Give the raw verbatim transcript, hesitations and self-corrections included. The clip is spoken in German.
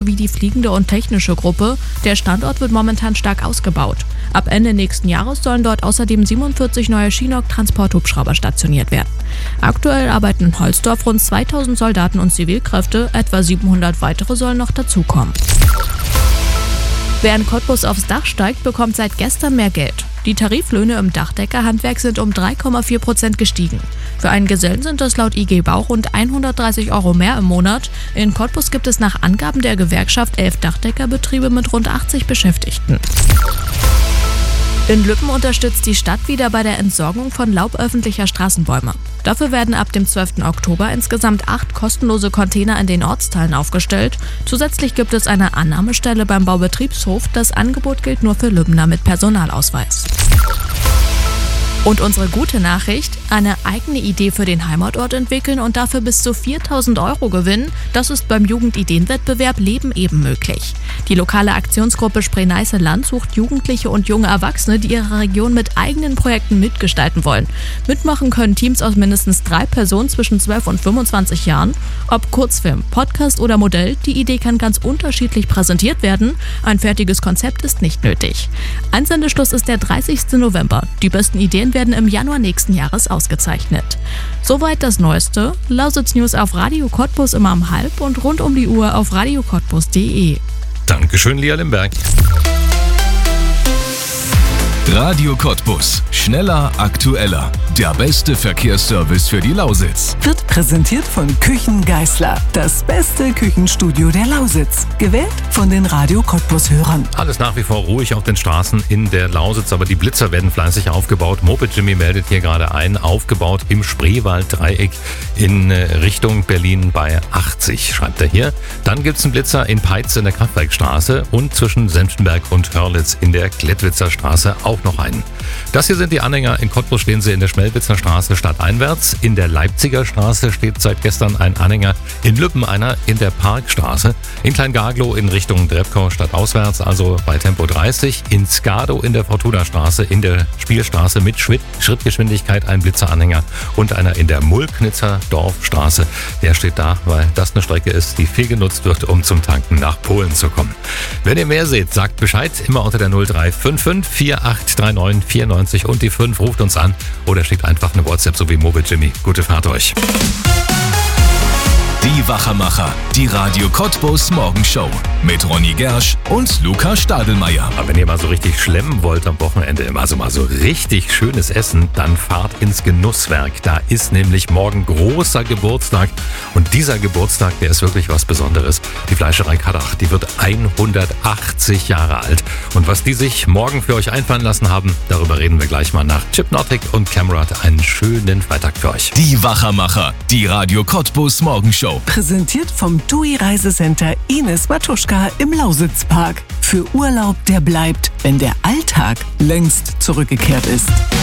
sowie die fliegende und technische Gruppe. Der Standort wird momentan stark ausgebaut. Ab Ende nächsten Jahres sollen dort außerdem siebenundvierzig neue Chinook-Transporthubschrauber stationiert werden. Aktuell arbeiten in Holzdorf rund zweitausend Soldaten und Zivilkräfte, etwa siebenhundert weitere sollen noch dazukommen. Wer in Cottbus aufs Dach steigt, bekommt seit gestern mehr Geld. Die Tariflöhne im Dachdeckerhandwerk sind um drei Komma vier Prozent gestiegen. Für einen Gesellen sind das laut I G Bau rund hundertdreißig Euro mehr im Monat. In Cottbus gibt es nach Angaben der Gewerkschaft elf Dachdeckerbetriebe mit rund achtzig Beschäftigten. In Lübben unterstützt die Stadt wieder bei der Entsorgung von Laub öffentlicher Straßenbäume. Dafür werden ab dem zwölften Oktober insgesamt acht kostenlose Container in den Ortsteilen aufgestellt. Zusätzlich gibt es eine Annahmestelle beim Baubetriebshof. Das Angebot gilt nur für Lübbener mit Personalausweis. Und unsere gute Nachricht: eine eigene Idee für den Heimatort entwickeln und dafür bis zu viertausend Euro gewinnen. Das ist beim Jugendideenwettbewerb Leben eben möglich. Die lokale Aktionsgruppe Spree-Neiße-Land sucht Jugendliche und junge Erwachsene, die ihre Region mit eigenen Projekten mitgestalten wollen. Mitmachen können Teams aus mindestens drei Personen zwischen zwölf und fünfundzwanzig Jahren. Ob Kurzfilm, Podcast oder Modell, die Idee kann ganz unterschiedlich präsentiert werden. Ein fertiges Konzept ist nicht nötig. Einsendeschluss ist der dreißigsten November. Die besten Ideen werden im Januar nächsten Jahres ausgezeichnet. Soweit das Neueste. Lausitz News auf Radio Cottbus immer um halb und rund um die Uhr auf radio cottbus punkt de. Dankeschön, Lia Limberg. Radio Cottbus. Schneller, aktueller. Der beste Verkehrsservice für die Lausitz. Wird präsentiert von Küchen Geißler. Das beste Küchenstudio der Lausitz. Gewählt von den Radio Cottbus-Hörern. Alles nach wie vor ruhig auf den Straßen in der Lausitz, aber die Blitzer werden fleißig aufgebaut. Moped Jimmy meldet hier gerade ein, aufgebaut im Spreewald-Dreieck in Richtung Berlin bei achtzig, schreibt er hier. Dann gibt es einen Blitzer in Peitz in der Kraftwerkstraße und zwischen Senftenberg und Hörlitz in der Klettwitzer Straße auch noch einen. Das hier sind die Anhänger. In Cottbus stehen sie in der Schmelwitzer Straße stadteinwärts. In der Leipziger Straße steht seit gestern ein Anhänger. In Lübben einer in der Parkstraße. In Kleingaglow in Richtung Drepkow stadtauswärts, also bei Tempo dreißig. In Skado in der Fortuna-Straße, in der Spielstraße mit Schrittgeschwindigkeit ein Blitzeranhänger. Und einer in der Mulknitzer Dorfstraße. Der steht da, weil das eine Strecke ist, die viel genutzt wird, um zum Tanken nach Polen zu kommen. Wenn ihr mehr seht, sagt Bescheid. Immer unter der null drei fünf fünf vier acht drei neun vier neun und die fünf, ruft uns an oder schickt einfach eine WhatsApp, so wie Mobile Jimmy. Gute Fahrt euch. Die Wachermacher, die Radio Cottbus Morgenshow mit Ronny Gersch und Luca Stadelmeier. Aber wenn ihr mal so richtig schlemmen wollt am Wochenende, also mal so richtig schönes Essen, dann fahrt ins Genusswerk. Da ist nämlich morgen großer Geburtstag und dieser Geburtstag, der ist wirklich was Besonderes. Die Fleischerei Kaddach, die wird hundertachtzig Jahre alt. Und was die sich morgen für euch einfallen lassen haben, darüber reden wir gleich mal nach Chipnotic und Camrad. Einen schönen Freitag für euch. Die Wachermacher, die Radio Cottbus Morgenshow. Präsentiert vom T U I Reisecenter Ines Matuschka im Lausitzpark. Für Urlaub, der bleibt, wenn der Alltag längst zurückgekehrt ist.